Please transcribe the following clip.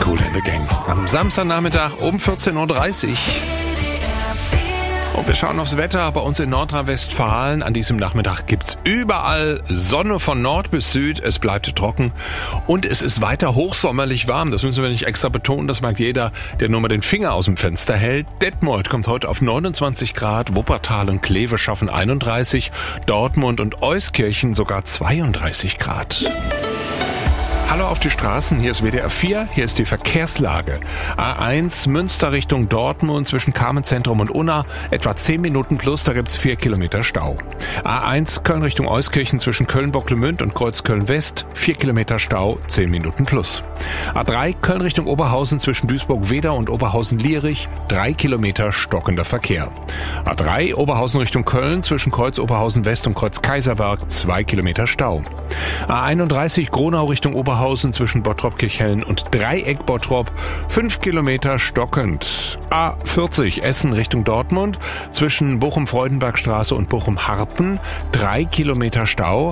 Kool and the Gang. Am Samstagnachmittag um 14.30 Uhr. Und wir schauen aufs Wetter bei uns in Nordrhein-Westfalen. An diesem Nachmittag gibt's überall Sonne von Nord bis Süd. Es bleibt trocken und es ist weiter hochsommerlich warm. Das müssen wir nicht extra betonen. Das mag jeder, der nur mal den Finger aus dem Fenster hält. Detmold kommt heute auf 29 Grad. Wuppertal und Kleve schaffen 31. Dortmund und Euskirchen sogar 32 Grad. Hallo auf die Straßen, hier ist WDR 4, hier ist die Verkehrslage. A1 Münster Richtung Dortmund zwischen Carmenzentrum und Unna, etwa 10 Minuten plus, da gibt's 4 Kilometer Stau. A1 Köln Richtung Euskirchen zwischen Köln-Bocklemünd und Kreuzköln-West, 4 Kilometer Stau, 10 Minuten plus. A3 Köln Richtung Oberhausen zwischen Duisburg-Wedau und Oberhausen-Lierich, 3 Kilometer stockender Verkehr. A3 Oberhausen Richtung Köln zwischen Kreuz Oberhausen-West und Kreuz Kaiserberg, 2 Kilometer Stau. A31 Gronau Richtung Oberhausen zwischen Bottrop-Kirchhellen und Dreieck Bottrop, 5 Kilometer stockend. A40 Essen Richtung Dortmund zwischen Bochum-Freudenbergstraße und Bochum-Harpen, 3 Kilometer Stau.